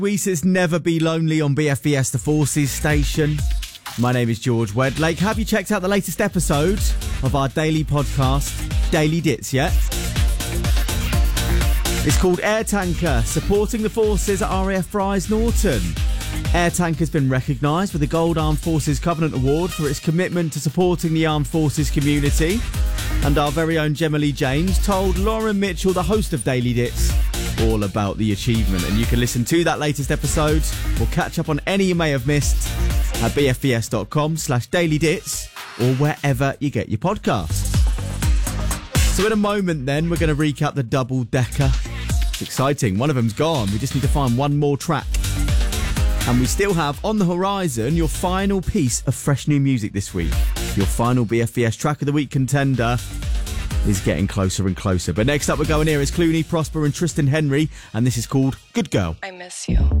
Weese's Never Be Lonely on BFBS, the Forces station. My name is George Wedlake. Have you checked out the latest episode of our daily podcast, Daily Dits, yet? It's called Air Tanker, supporting the forces at RAF Fries Norton. Air Tanker has been recognised with the Gold Armed Forces Covenant Award for its commitment to supporting the armed forces community. And our very own Gemma Lee James told Lauren Mitchell, the host of Daily Dits, all about the achievement. And you can listen to that latest episode or catch up on any you may have missed at bfbs.com/dailydits or wherever you get your podcasts. So in a moment then, we're going to recap the double-decker. It's exciting. One of them's gone. We just need to find one more track. And we still have on the horizon your final piece of fresh new music this week. Your final BFBS Track of the Week contender is getting closer and closer. But next up we're going here is Clooney, Prosper and Tristan Henry, and this is called Good Girl. I miss you.